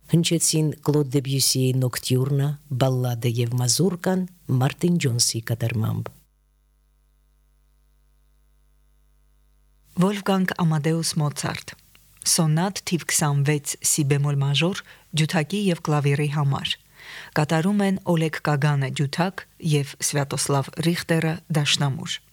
Հնչեցին Կլոդ Դեբյուսիի Նոկտյուրնը, բալլադը եւ մազուրկան Մարտին Ջոնսի կատարմամբ։ Վոլֆգանգ Ամադեուս Մոցարտ Սոնատ թիվ 26 սի բեմոլ մաժոր ջութակի եւ կլավիրի համար կատարում են Օլեգ Կագանը ջութակ եւ Սվյատոսլավ Ռիխտերը դաշնամուր